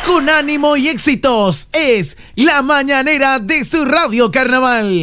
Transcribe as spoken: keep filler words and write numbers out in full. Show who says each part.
Speaker 1: con ánimo y éxitos. Es la mañanera de su Radio Carnaval.